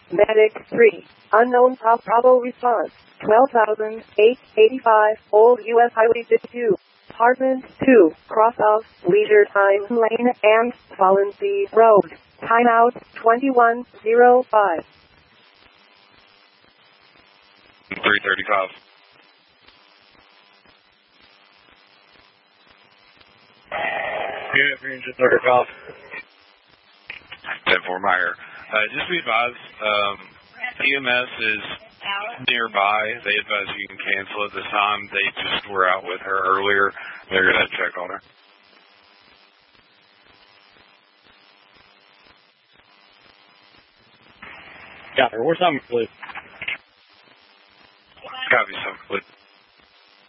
Medic 3. Unknown Pop Bravo response. 12,885 Old U.S. Highway 52. Apartment 2. Cross of Leisure Time Lane and Valencia Road. Timeout 21:05. 335. Unit 335. 10-4 Meyer. Just be advised, EMS is nearby. They advise you can cancel at this time. They just were out with her earlier. They're going to check on her. Got her. Where's Summer, please? Copy, Summer, please.